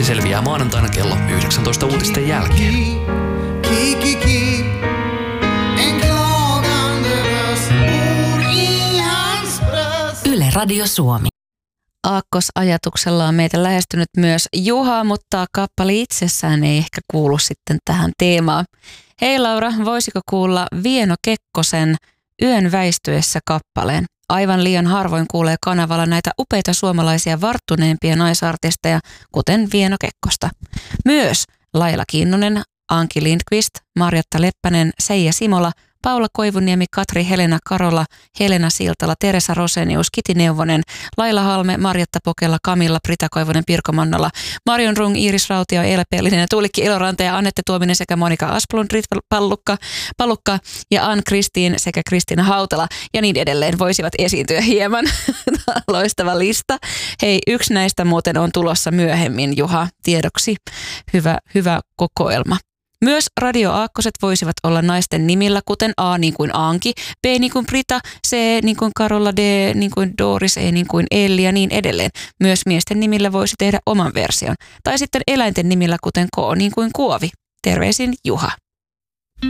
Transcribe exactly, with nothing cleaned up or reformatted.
Se selviää maanantaina kello yhdeksäntoista uutisten jälkeen. Yle Radio Suomi. Aakkosajatuksella on meitä lähestynyt myös Juha, mutta kappale itsessään ei ehkä kuulu sitten tähän teemaan. Hei Laura, voisiko kuulla Vieno Kekkosen Yön väistyessä kappaleen? Aivan liian harvoin kuulee kanavalla näitä upeita suomalaisia varttuneempia naisartisteja, kuten Vieno Kekkosta. Myös Laila Kinnunen, Anki Lindqvist, Marjatta Leppänen, Seija Simola, Paula Koivuniemi, Katri Helena Karola, Helena Siltala, Teresa Rosenius, Kiti Neuvonen, Laila Halme, Marjatta Pokela, Kamilla, Brita Koivunen, Pirkko Mannola, Marion Rung, Iiris Rautio, Eila Pellinen, Tuulikki Iloranta ja Annette Tuominen sekä Monika Asplund, Rit Pallukka, Pallukka ja Ann Kristiin sekä Kristiina Hautala ja niin edelleen voisivat esiintyä hieman. Loistava lista. Hei, yksi näistä muuten on tulossa myöhemmin, Juha, tiedoksi. Hyvä, hyvä kokoelma. Myös radioaakkoset voisivat olla naisten nimillä, kuten A niin kuin Anki, B niin kuin Brita, C niin kuin Karola, D niin kuin Doris, E niin kuin Elli ja niin edelleen. Myös miesten nimillä voisi tehdä oman version. Tai sitten eläinten nimillä, kuten K niin kuin Kuovi. Terveisin Juha.